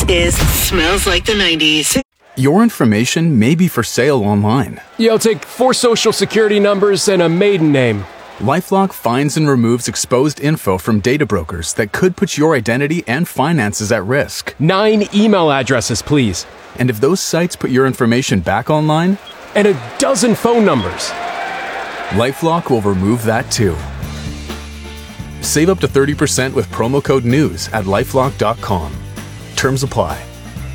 This is Smells Like the 90s. Your information may be for sale online. Yo, take 4 social security numbers and a maiden name. LifeLock finds and removes exposed info from data brokers that could put your identity and finances at risk. 9 email addresses, please. And if those sites put your information back online, and a dozen phone numbers. LifeLock will remove that too. Save up to 30% with promo code NEWS at lifelock.com. Terms apply.